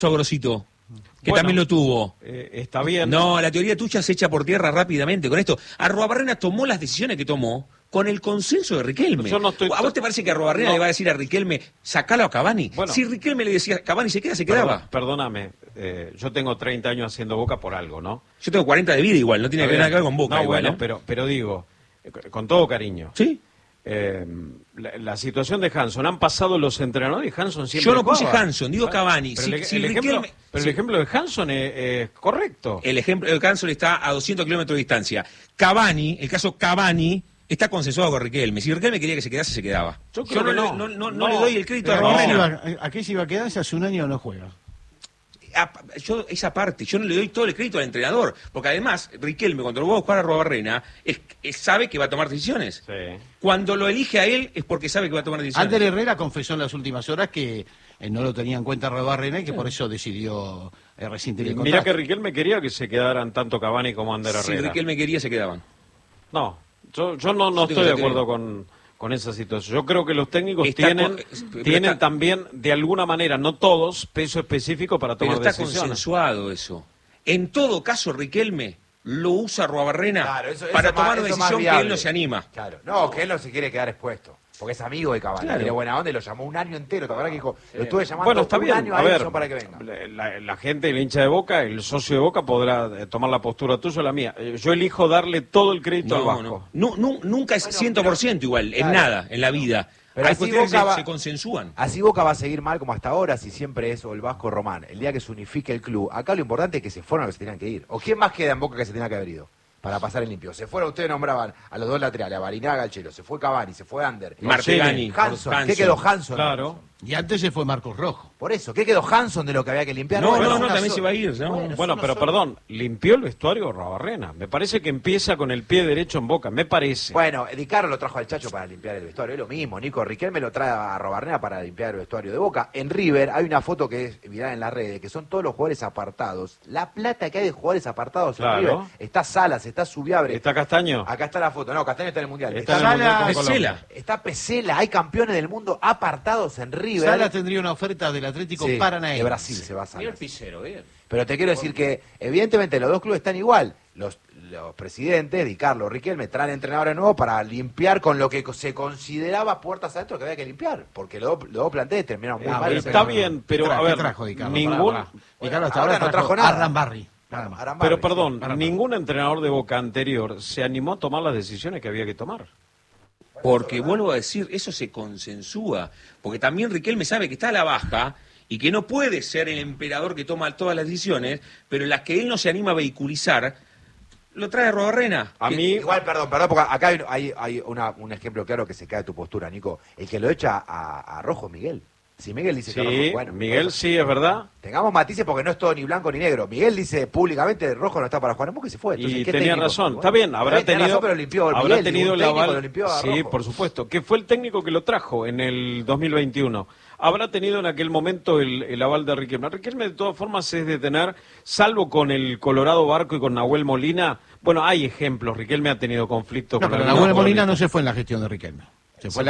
Grosito, que también lo tuvo. Está bien. No, la teoría tuya se echa por tierra rápidamente con esto. Arruabarrena tomó las decisiones que tomó con el consenso de Riquelme. Yo no estoy... ¿A vos te parece que Arruabarrena le va a decir a Riquelme, sacalo a Cavani? Bueno, si Riquelme le decía, Cavani se queda, se quedaba. Perdóname, yo tengo 30 años haciendo Boca por algo, ¿no? Yo tengo 40 de vida igual, no tiene nada que ver con Boca. No, igual, bueno, pero digo, con todo cariño. ¿Sí? La situación de Hanson, han pasado los entrenadores y Hanson siempre Yo no puse jugaba. Hanson, digo Cavani. Pero Riquelme... el ejemplo de Hanson es correcto. El ejemplo de Hanson está a 200 kilómetros de distancia. Cavani, el caso Cavani, está consensuado con Riquelme. Si Riquelme quería que se quedase, se quedaba. Yo creo que no le doy el crédito a Arruabarrena. ¿A qué se iba a quedar si hace un año no juega? Esa parte, yo no le doy todo el crédito al entrenador, porque además Riquelme, cuando lo va a buscar a Arruabarrena, sabe que va a tomar decisiones. Sí. Cuando lo elige a él es porque sabe que va a tomar decisiones. Ander Herrera confesó en las últimas horas que no lo tenía en cuenta Arruabarrena y que por eso decidió rescindir el contrato. Mirá que Riquelme quería que se quedaran tanto Cavani como Ander Herrera. Si Riquelme quería, se quedaban. No, yo no estoy de acuerdo con esa situación. Yo creo que los técnicos tienen también, de alguna manera, no todos, peso específico para tomar decisiones. Pero está consensuado eso. En todo caso, Riquelme lo usa Arruabarrena para tomar una decisión que él no se anima. Claro, no, que él no se quiere quedar expuesto. Porque es amigo de Cavani, tiene buena onda y lo llamó un año entero. ¿Te acuerdas que dijo? Lo estuve llamando está un bien. año A a ver, Edson para que venga. La gente, el hincha de Boca, el socio de Boca podrá tomar la postura tuya o la mía. Yo elijo darle todo el crédito al Vasco. Nunca es 100% igual, en nada, en la vida. Pero hay así cuestiones Boca que se consensúan. Así Boca va a seguir mal como hasta ahora, si siempre es o el Vasco o Román. El día que se unifique el club, acá lo importante es que se fueron a los que se tenían que ir. ¿O quién más queda en Boca que se tenía que haber ido? Para pasar el limpio. Se fueron, ustedes nombraban a los dos laterales, a Barinaga, al Chelo, se fue Cavani, se fue Ander. Martegani. Hanson. ¿Qué quedó Hanson? Claro. Y antes se fue Marcos Rojo. Por eso, ¿qué quedó Hanson de lo que había que limpiar? No, también se va a ir. ¿no? Bueno, pero perdón, limpió el vestuario Arruabarrena. Me parece que empieza con el pie derecho en Boca, me parece. Bueno, Di Carlo lo trajo al Chacho para limpiar el vestuario, es lo mismo. Nico Riquelme lo trae a Arruabarrena para limpiar el vestuario de Boca. En River hay una foto que es viral en las redes, que son todos los jugadores apartados. La plata que hay de jugadores apartados en River. Está Salas, está Subiabre. ¿Está Castaño? Acá está la foto. No, Castaño está en el Mundial. Está en el Mundial con Colombia. Pesela. Está Pesela, hay campeones del mundo apartados en River. Salas tendría una oferta del Atlético Paranaense. De Brasil se va a Mira el Picero, bien. Pero te quiero decir que, evidentemente, los dos clubes están igual. Los presidentes, Di Carlo, Riquelme, traen entrenadores nuevos para limpiar con lo que se consideraba puertas adentro que había que limpiar. Porque los dos planteles terminaron muy mal. Está bien, pero a ver, ningún... Di Carlo hasta ahora ahora no trajo nada. Arran Barry. Pero perdón, ningún entrenador de Boca anterior se animó a tomar las decisiones que había que tomar. Porque vuelvo a decir, eso se consensúa. Porque también Riquelme sabe que está a la baja y que no puede ser el emperador que toma todas las decisiones, pero en las que él no se anima a vehiculizar, lo trae Arruabarrena. A mí... Igual, perdón, porque acá hay un ejemplo claro que se cae de tu postura, Nico. El que lo echa a Rojo es Miguel. Si Miguel dice que Rojo, bueno, Miguel sí, es verdad. Tengamos matices porque no es todo ni blanco ni negro. Miguel dice públicamente Rojo no está para jugar en Boca y se fue. Entonces, y ¿qué tenía técnico? razón. Bueno, Está bien, habrá tenido, pero limpió habrá Miguel, tenido el aval. Sí, Rojo. por supuesto. Que fue el técnico que lo trajo en el 2021. Habrá tenido en aquel momento el aval de Riquelme. Riquelme de todas formas es de tener, salvo con el Colorado Barco y con Nahuel Molina, bueno, hay ejemplos. Riquelme ha tenido conflictos con pero Nahuel Molina no se fue en la gestión de Riquelme. Se fue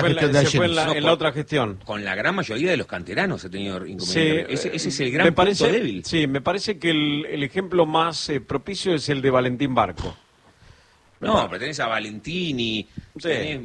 en la otra gestión. Con la gran mayoría de los canteranos ha tenido inconvenientes. Ese es el gran punto débil. Sí, me parece que el ejemplo más propicio es el de Valentín Barco. No, pero tenés a Valentini, tenés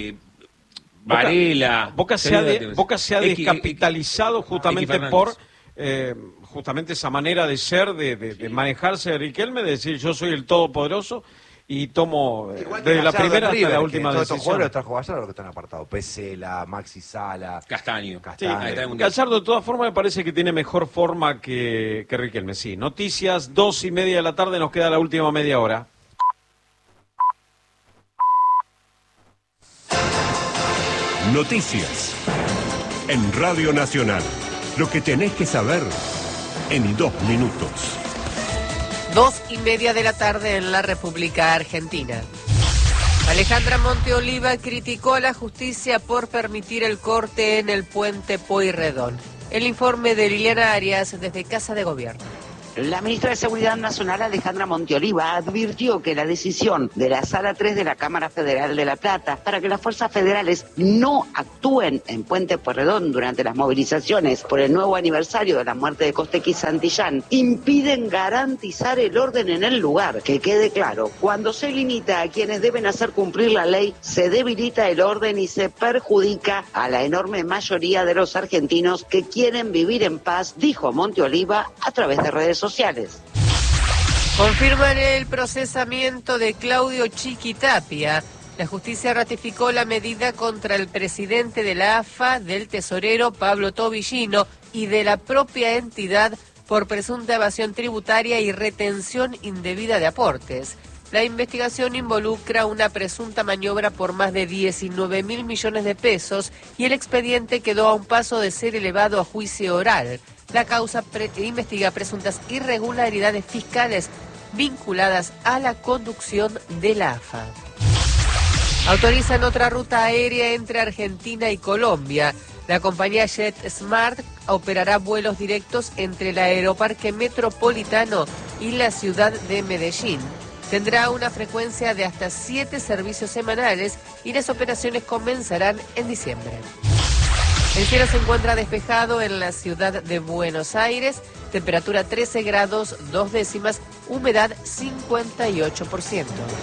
Varela. Boca se ha descapitalizado justamente por justamente esa manera de ser, de manejarse de Riquelme, de decir yo soy el todopoderoso. Y tomo desde la primera hasta la última decisión. Estos jugadores los trajo Gallardo los que están apartados. Pesela, Maxi Sala, Castaño. Sí, Gallardo de todas formas me parece que tiene mejor forma que Riquelme. Sí, noticias, 2:30 de la tarde, nos queda la última media hora. Noticias en Radio Nacional. Lo que tenés que saber en 2 minutos. 2:30 de la tarde en la República Argentina. Alejandra Monteoliva criticó a la justicia por permitir el corte en el puente Pueyrredón. El informe de Liliana Arias desde Casa de Gobierno. La ministra de Seguridad Nacional, Alejandra Montioliva, advirtió que la decisión de la Sala 3 de la Cámara Federal de La Plata para que las fuerzas federales no actúen en Puente Pueyrredón durante las movilizaciones por el nuevo aniversario de la muerte de Costequi Santillán impiden garantizar el orden en el lugar. Que quede claro, cuando se limita a quienes deben hacer cumplir la ley, se debilita el orden y se perjudica a la enorme mayoría de los argentinos que quieren vivir en paz, dijo Montioliva a través de redes sociales. Confirman el procesamiento de Claudio Chiquitapia. La justicia ratificó la medida contra el presidente de la AFA, del tesorero Pablo Tobillino y de la propia entidad por presunta evasión tributaria y retención indebida de aportes. La investigación involucra una presunta maniobra por más de 19.000 millones de pesos y el expediente quedó a un paso de ser elevado a juicio oral. La causa investiga presuntas irregularidades fiscales vinculadas a la conducción de la AFA. Autorizan otra ruta aérea entre Argentina y Colombia. La compañía JetSmart operará vuelos directos entre el Aeroparque Metropolitano y la ciudad de Medellín. Tendrá una frecuencia de hasta 7 servicios semanales y las operaciones comenzarán en diciembre. El cielo se encuentra despejado en la ciudad de Buenos Aires, temperatura 13 grados 2 décimas, humedad 58%.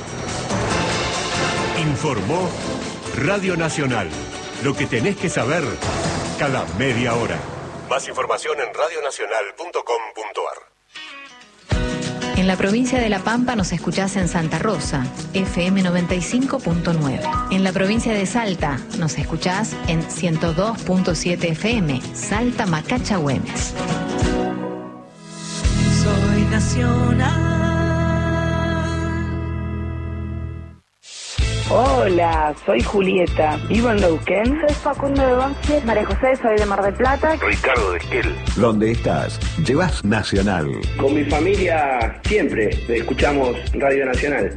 Informó Radio Nacional. Lo que tenés que saber cada media hora. Más información en radionacional.com.ar. En la provincia de La Pampa nos escuchás en Santa Rosa, FM 95.9. En la provincia de Salta nos escuchás en 102.7 FM, Salta Macacha Güemes. Soy nacional. Hola, soy Julieta, vivo en Neuquén. Soy Facundo de Banfield. María José, soy de Mar del Plata. Ricardo de Esquel. ¿Dónde estás? Llevas Nacional. Con mi familia siempre escuchamos Radio Nacional.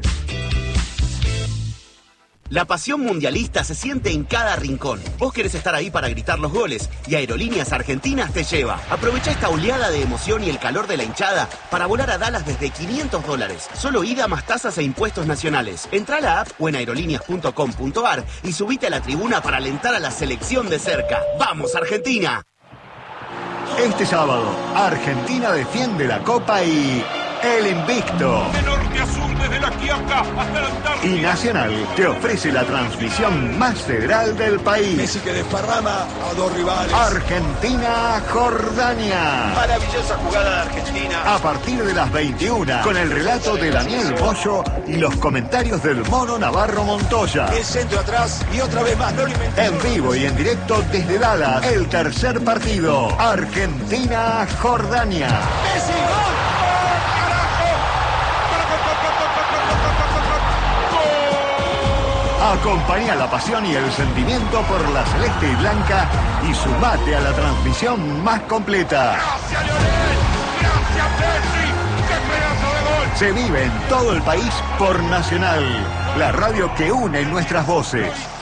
La pasión mundialista se siente en cada rincón. Vos querés estar ahí para gritar los goles y Aerolíneas Argentinas te lleva. Aprovecha esta oleada de emoción y el calor de la hinchada para volar a Dallas desde $500. Solo ida más tasas e impuestos nacionales. Entrá a la app o en aerolíneas.com.ar y subite a la tribuna para alentar a la selección de cerca. ¡Vamos, Argentina! Este sábado, Argentina defiende la Copa y... el invicto. De norte a sur, desde la Quiaca hasta la Antártida. Y Nacional te ofrece la transmisión más federal del país. Messi que desparrama a dos rivales. Argentina-Jordania. Maravillosa jugada de Argentina. A partir de las 21, con el relato de Daniel Bollo y los comentarios del Mono Navarro Montoya. El centro atrás y otra vez más. No en vivo y en directo desde Dallas, el tercer partido. Argentina-Jordania. Messi, gol. Acompaña la pasión y el sentimiento por la celeste y blanca y sumate a la transmisión más completa. ¡Gracias, Lionel! ¡Gracias, Messi! ¡Qué pedazo de gol! Se vive en todo el país por Nacional, la radio que une nuestras voces.